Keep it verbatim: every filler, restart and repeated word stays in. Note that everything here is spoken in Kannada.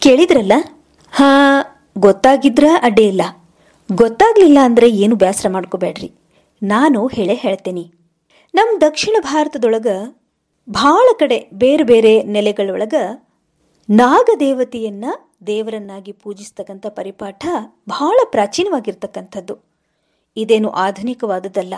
ಕೇಳಿದ್ರಲ್ಲ? ಹಾ, ಗೊತ್ತಾಗಿದ್ರ ಅಡ್ಡಿ ಇಲ್ಲ, ಗೊತ್ತಾಗ್ಲಿಲ್ಲ ಅಂದ್ರೆ ಏನು ಬೇಸರ ಮಾಡ್ಕೋಬೇಡ್ರಿ. ನಾನು ಹೇಳೇ ಹೇಳ್ತೇನೆ. ನಮ್ಮ ದಕ್ಷಿಣ ಭಾರತದೊಳಗ ಭಾಳ ಕಡೆ ಬೇರೆ ಬೇರೆ ನೆಲೆಗಳೊಳಗ ನಾಗದೇವತೆಯನ್ನ ದೇವರನ್ನಾಗಿ ಪೂಜಿಸ್ತಕ್ಕಂಥ ಪರಿಪಾಠ ಬಹಳ ಪ್ರಾಚೀನವಾಗಿರ್ತಕ್ಕಂಥದ್ದು. ಇದೇನು ಆಧುನಿಕವಾದದ್ದಲ್ಲ.